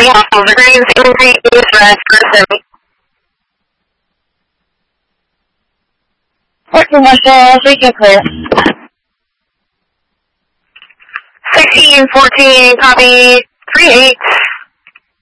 The Greens increase rest person. Working Marshall, we can clear. 1614, copy, 38.